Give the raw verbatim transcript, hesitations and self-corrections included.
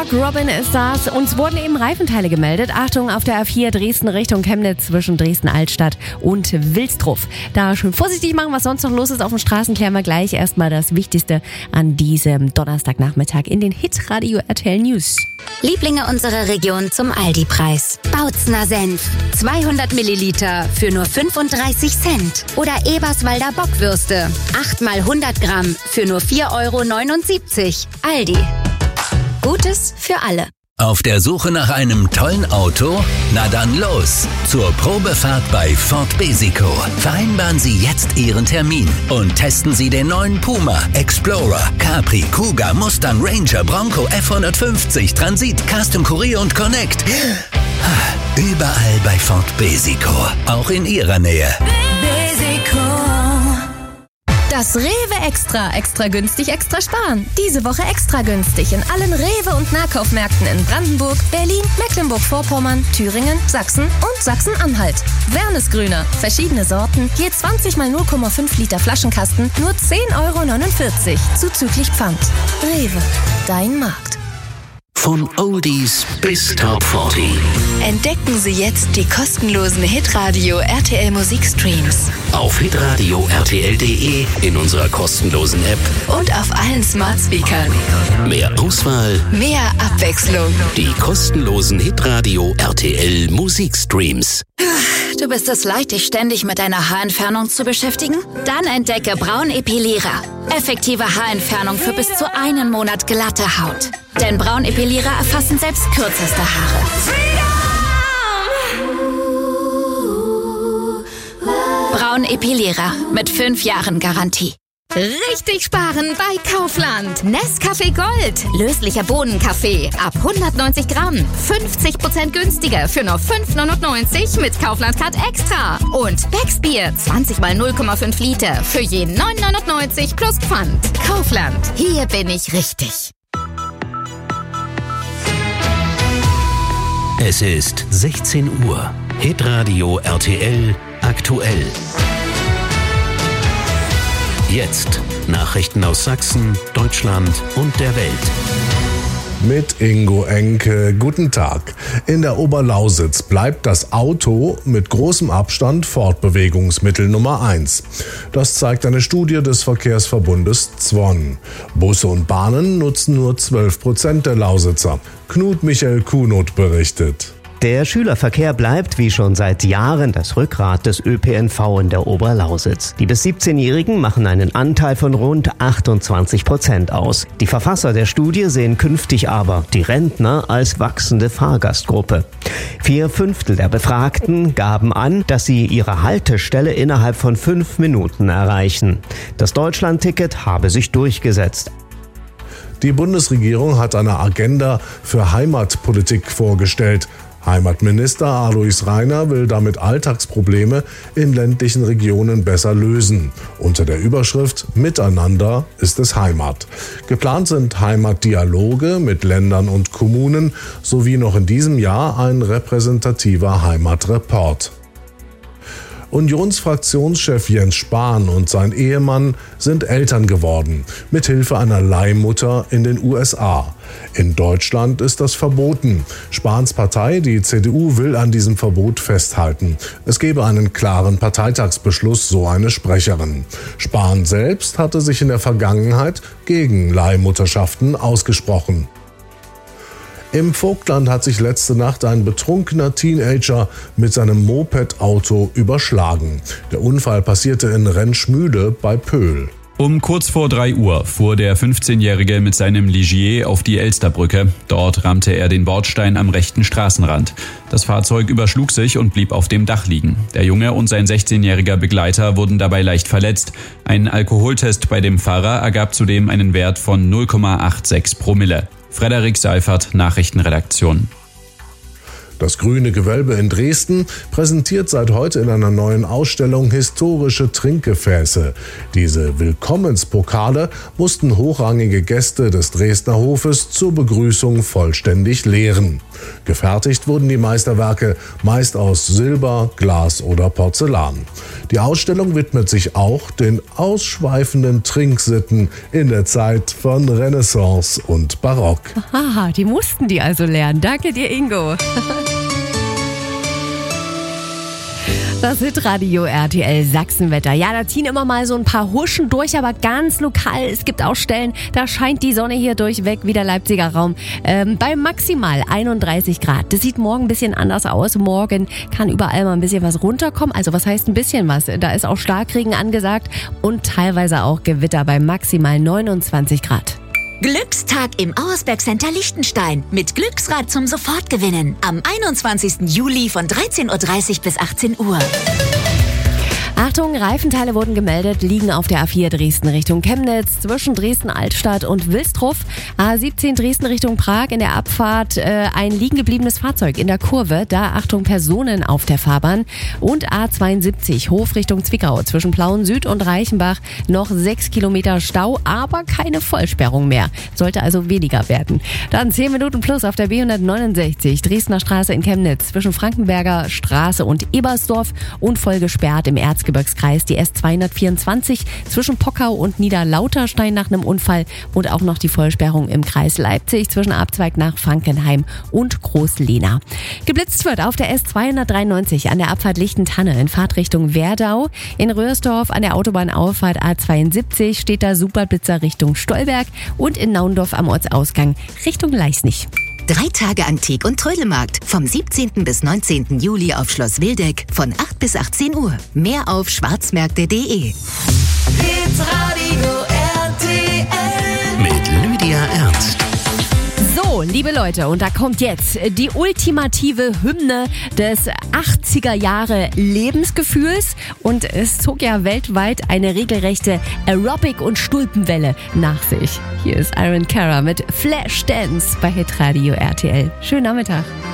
Mark Robin ist das. Uns wurden eben Reifenteile gemeldet. Achtung auf der A vier Dresden Richtung Chemnitz zwischen Dresden-Altstadt und Wilsdruff. Da schön vorsichtig machen, was sonst noch los ist auf den Straßen, klären wir gleich. Erstmal das Wichtigste an diesem Donnerstagnachmittag in den Hitradio R T L News. Lieblinge unserer Region zum Aldi-Preis. Bautzner Senf. zweihundert Milliliter für nur fünfunddreißig Cent. Oder Eberswalder Bockwürste. acht mal hundert Gramm für nur vier Euro neunundsiebzig. Aldi. Gutes für alle. Auf der Suche nach einem tollen Auto? Na dann los! Zur Probefahrt bei Ford Besico. Vereinbaren Sie jetzt Ihren Termin und testen Sie den neuen Puma, Explorer, Capri, Kuga, Mustang, Ranger, Bronco, F hundertfünfzig, Transit, Custom Courier und Connect. Überall bei Ford Besico. Auch in Ihrer Nähe. Besico. Das Rewe Extra, extra günstig, extra sparen. Diese Woche extra günstig in allen Rewe- und Nahkaufmärkten in Brandenburg, Berlin, Mecklenburg-Vorpommern, Thüringen, Sachsen und Sachsen-Anhalt. Wernesgrüner, verschiedene Sorten, je zwanzig mal null Komma fünf Liter Flaschenkasten, nur zehn Euro neunundvierzig, zuzüglich Pfand. Rewe, dein Markt. Von Oldies bis Top vierzig. Entdecken Sie jetzt die kostenlosen Hitradio R T L Musikstreams. Auf hitradio r t l punkt d e, in unserer kostenlosen App Und auf allen Smart Speakern. mehr Auswahl, Mehr Abwechslung. die kostenlosen Hitradio R T L Musikstreams. Du bist es leid, dich ständig mit deiner Haarentfernung zu beschäftigen? Dann entdecke Braun Epilierer. Effektive Haarentfernung für bis zu einen Monat glatte Haut. Denn Braun Epilierer erfassen selbst kürzeste Haare. Braun Epilierer mit fünf Jahren Garantie. Richtig sparen bei Kaufland. Nescafé Gold. Löslicher Bohnenkaffee. Ab hundertneunzig Gramm. fünfzig Prozent günstiger für nur fünf neunundneunzig mit Kaufland-Card Extra. Und Becks Bier. zwanzig mal null Komma fünf Liter für je neun neunundneunzig plus Pfand. Kaufland. Hier bin ich richtig. Es ist sechzehn Uhr. Hitradio R T L aktuell. Jetzt Nachrichten aus Sachsen, Deutschland und der Welt. Mit Ingo Enke. Guten Tag. In der Oberlausitz bleibt das Auto mit großem Abstand Fortbewegungsmittel Nummer eins. Das zeigt eine Studie des Verkehrsverbundes Zwon. Busse und Bahnen nutzen nur zwölf Prozent der Lausitzer. Knut Michael Kuhnot berichtet. Der Schülerverkehr bleibt wie schon seit Jahren das Rückgrat des Ö P N V in der Oberlausitz. Die bis siebzehnjährigen machen einen Anteil von rund achtundzwanzig Prozent aus. Die Verfasser der Studie sehen künftig aber die Rentner als wachsende Fahrgastgruppe. Vier Fünftel der Befragten gaben an, dass sie ihre Haltestelle innerhalb von fünf Minuten erreichen. Das Deutschlandticket habe sich durchgesetzt. Die Bundesregierung hat eine Agenda für Heimatpolitik vorgestellt. Heimatminister Alois Rainer will damit Alltagsprobleme in ländlichen Regionen besser lösen. Unter der Überschrift Miteinander ist es Heimat. Geplant sind Heimatdialoge mit Ländern und Kommunen sowie noch in diesem Jahr ein repräsentativer Heimatreport. Unionsfraktionschef Jens Spahn und sein Ehemann sind Eltern geworden, mithilfe einer Leihmutter in den U S A. In Deutschland ist das verboten. Spahns Partei, die C D U, will an diesem Verbot festhalten. Es gebe einen klaren Parteitagsbeschluss, so eine Sprecherin. Spahn selbst hatte sich in der Vergangenheit gegen Leihmutterschaften ausgesprochen. Im Vogtland hat sich letzte Nacht ein betrunkener Teenager mit seinem Moped-Auto überschlagen. Der Unfall passierte in Rentschmüde bei Pöhl. Um kurz vor drei Uhr fuhr der fünfzehnjährige mit seinem Ligier auf die Elsterbrücke. Dort rammte er den Bordstein am rechten Straßenrand. Das Fahrzeug überschlug sich und blieb auf dem Dach liegen. Der Junge und sein sechzehnjähriger Begleiter wurden dabei leicht verletzt. Ein Alkoholtest bei dem Fahrer ergab zudem einen Wert von null Komma sechsundachtzig Promille. Frederik Seifert, Nachrichtenredaktion. Das Grüne Gewölbe in Dresden präsentiert seit heute in einer neuen Ausstellung historische Trinkgefäße. Diese Willkommenspokale mussten hochrangige Gäste des Dresdner Hofes zur Begrüßung vollständig leeren. Gefertigt wurden die Meisterwerke meist aus Silber, Glas oder Porzellan. Die Ausstellung widmet sich auch den ausschweifenden Trinksitten in der Zeit von Renaissance und Barock. Aha, die mussten die also lernen. Danke dir, Ingo. Das Hitradio R T L Sachsenwetter. Ja, da ziehen immer mal so ein paar Huschen durch, aber ganz lokal. Es gibt auch Stellen, da scheint die Sonne hier durchweg wie der Leipziger Raum. Ähm, bei maximal einunddreißig Grad. Das sieht morgen ein bisschen anders aus. Morgen kann überall mal ein bisschen was runterkommen. Also was heißt ein bisschen was? Da ist auch Starkregen angesagt und teilweise auch Gewitter bei maximal neunundzwanzig Grad. Glückstag im Auersberg Center Liechtenstein mit Glücksrad zum Sofortgewinnen am einundzwanzigsten Juli von dreizehn Uhr dreißig bis achtzehn Uhr. Achtung, Reifenteile wurden gemeldet, liegen auf der A vier Dresden Richtung Chemnitz, zwischen Dresden-Altstadt und Wilsdruff. A siebzehn Dresden Richtung Prag, in der Abfahrt äh, ein liegen gebliebenes Fahrzeug in der Kurve. Da Achtung, Personen auf der Fahrbahn. Und A zweiundsiebzig Hof Richtung Zwickau, zwischen Plauen Süd und Reichenbach noch sechs Kilometer Stau, aber keine Vollsperrung mehr. Sollte also weniger werden. Dann zehn Minuten plus auf der B hundertneunundsechzig Dresdner Straße in Chemnitz, zwischen Frankenberger Straße und Ebersdorf und voll gesperrt im Erzgebirgskreis die S zweihundertvierundzwanzig zwischen Pockau und Niederlauterstein nach einem Unfall und auch noch die Vollsperrung im Kreis Leipzig zwischen Abzweig nach Frankenheim und Großlehna. Geblitzt wird auf der S zweihundertdreiundneunzig an der Abfahrt Lichtentanne in Fahrtrichtung Werdau. In Röhrsdorf an der Autobahnauffahrt A zweiundsiebzig steht da Superblitzer Richtung Stolberg und in Naundorf am Ortsausgang Richtung Leisnig. Drei Tage Antik- und Trödelmarkt vom siebzehnten bis neunzehnten Juli auf Schloss Wildeck von acht bis achtzehn Uhr. Mehr auf schwarzmärkte punkt de. Hitradio R T L mit Lydia Ernst. So, liebe Leute, und da kommt jetzt die ultimative Hymne des achtziger Jahre Lebensgefühls und es zog ja weltweit eine regelrechte Aerobic- und Stulpenwelle nach sich. Hier ist Iron Cara mit Flashdance bei Hitradio R T L. Schönen Nachmittag.